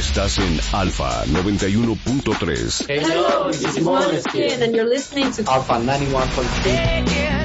Estás en Alfa 91.3. Hello, this is Måneskin, and you're listening to Alpha 91.3.